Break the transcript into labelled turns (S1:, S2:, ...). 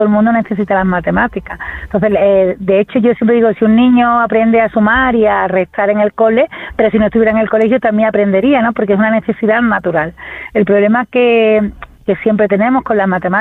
S1: el mundo necesita las matemáticas. Entonces, de hecho, yo siempre digo, si un niño aprende a sumar y a restar en el cole, pero si no estuviera en el colegio también aprendería, ¿no? Porque es una necesidad natural. El problema que siempre tenemos con las matemáticas